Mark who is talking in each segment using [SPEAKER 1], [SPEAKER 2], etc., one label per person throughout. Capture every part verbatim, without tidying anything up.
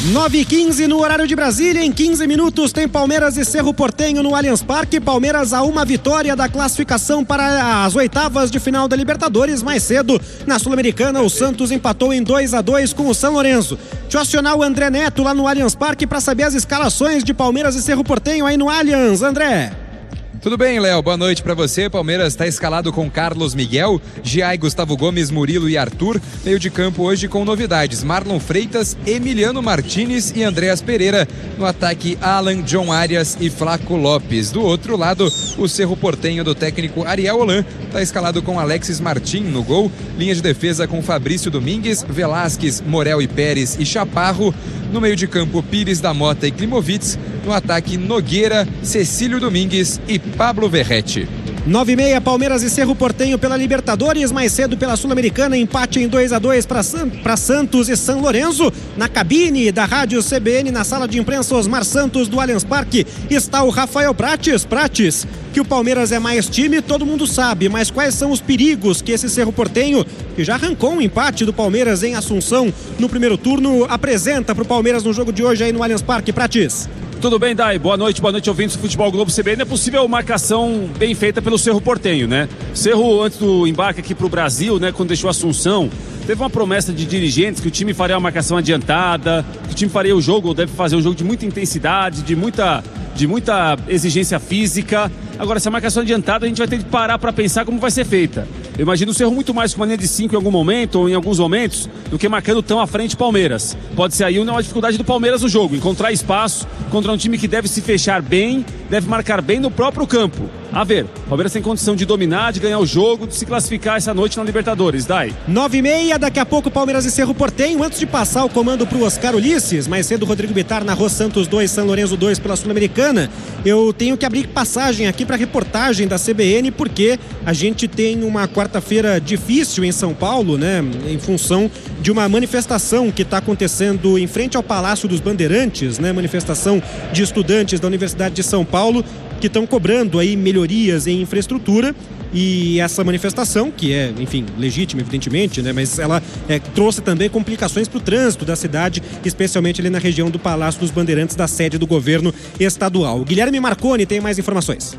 [SPEAKER 1] nove e quinze no horário de Brasília. Em quinze minutos tem Palmeiras e Cerro Porteño no Allianz Parque. Palmeiras a uma vitória da classificação para as oitavas de final da Libertadores. Mais cedo, na Sul-Americana, o Santos empatou em dois a dois com o São Lourenço. Deixa eu acionar o André Neto lá no Allianz Parque para saber as escalações de Palmeiras e Cerro Porteño aí no Allianz. André.
[SPEAKER 2] Tudo bem, Léo? Boa noite pra você. Palmeiras está escalado com Carlos Miguel, Giai, Gustavo Gomes, Murilo e Arthur. Meio de campo hoje com novidades: Marlon Freitas, Emiliano Martinez e Andreas Pereira. No ataque, Alan, John Arias e Flaco Lopes. Do outro lado, o Cerro Porteño do técnico Ariel Holan está escalado com Alexis Martin no gol. Linha de defesa com Fabrício Domingues, Velasquez, Morel e Pérez e Chaparro. No meio de campo, Pires da Mota e Klimovitz. No ataque, Nogueira, Cecílio Domingues e Pablo Verretti.
[SPEAKER 1] nove e meia, Palmeiras e Cerro Porteño pela Libertadores. Mais cedo pela Sul-Americana, empate em dois a dois para San... Santos e São Lourenço. Na cabine da Rádio C B N, na sala de imprensa Osmar Santos do Allianz Parque, está o Rafael Prates. Prates, que o Palmeiras é mais time, todo mundo sabe, mas quais são os perigos que esse Cerro Porteño, que já arrancou um empate do Palmeiras em Assunção no primeiro turno, apresenta para o Palmeiras no jogo de hoje aí no Allianz Parque? Prates.
[SPEAKER 3] Tudo bem, Dai? Boa noite, boa noite, ouvintes do Futebol Globo C B N. É possível marcação bem feita pelo Cerro Porteño, né? Cerro, antes do embarque aqui para o Brasil, né, quando deixou Assunção, teve uma promessa de dirigentes que o time faria uma marcação adiantada, que o time faria o jogo, deve fazer um jogo de muita intensidade, de muita, de muita exigência física. Agora, essa marcação adiantada, a gente vai ter que parar para pensar como vai ser feita. Eu imagino o Cerro muito mais com uma linha de cinco em algum momento, ou em alguns momentos, do que marcando tão à frente Palmeiras. Pode ser aí uma dificuldade do Palmeiras no jogo, encontrar espaço contra um time que deve se fechar bem, deve marcar bem no próprio campo. A ver, o Palmeiras tem condição de dominar, de ganhar o jogo, de se classificar essa noite na Libertadores. Dai.
[SPEAKER 1] nove e meia, daqui a pouco Palmeiras e Cerro Porteño. Antes de passar o comando para o Oscar Ulisses, mais cedo Rodrigo Bittar narrou Santos dois, São Lourenço dois pela Sul-Americana. Eu tenho que abrir passagem aqui para a reportagem da C B N, porque a gente tem uma quarta-feira difícil em São Paulo, né? Em função de uma manifestação que está acontecendo em frente ao Palácio dos Bandeirantes, né? Manifestação de estudantes da Universidade de São Paulo que estão cobrando aí melhorias em infraestrutura. E essa manifestação, que é, enfim, legítima, evidentemente, né? Mas ela é, trouxe também complicações para o trânsito da cidade, especialmente ali na região do Palácio dos Bandeirantes, da sede do governo estadual. O Guilherme Marconi tem mais informações.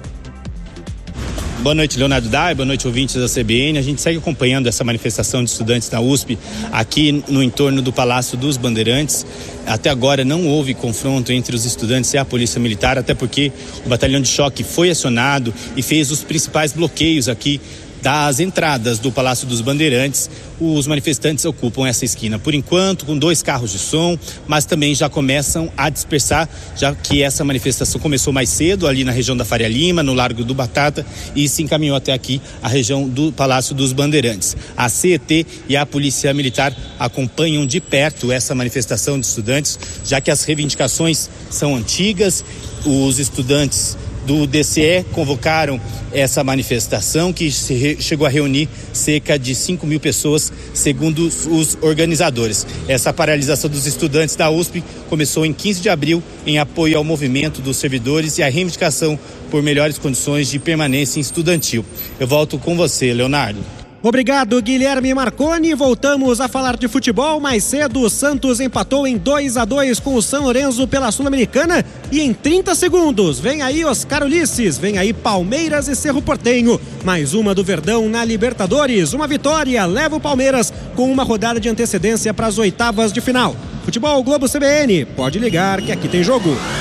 [SPEAKER 4] Boa noite, Leonardo Dai, boa noite, ouvintes da C B N. A gente segue acompanhando essa manifestação de estudantes da U S P aqui no entorno do Palácio dos Bandeirantes. Até agora não houve confronto entre os estudantes e a Polícia Militar, até porque o batalhão de choque foi acionado e fez os principais bloqueios aqui das entradas do Palácio dos Bandeirantes. Os manifestantes ocupam essa esquina por enquanto com dois carros de som, mas também já começam a dispersar, já que essa manifestação começou mais cedo ali na região da Faria Lima, no Largo do Batata, e se encaminhou até aqui a região do Palácio dos Bandeirantes. A C E T e a Polícia Militar acompanham de perto essa manifestação de estudantes, já que as reivindicações são antigas. Os estudantes do D C E convocaram essa manifestação que se re, chegou a reunir cerca de cinco mil pessoas, segundo os, os organizadores. Essa paralisação dos estudantes da U S P começou em quinze de abril em apoio ao movimento dos servidores e à reivindicação por melhores condições de permanência estudantil. Eu volto com você, Leonardo.
[SPEAKER 1] Obrigado, Guilherme Marconi. Voltamos a falar de futebol. Mais cedo, o Santos empatou em dois a dois com o São Lourenço pela Sul-Americana. E em trinta segundos, vem aí Oscar Ulisses, vem aí Palmeiras e Cerro Porteño. Mais uma do Verdão na Libertadores. Uma vitória leva o Palmeiras com uma rodada de antecedência para as oitavas de final. Futebol Globo C B N, pode ligar que aqui tem jogo.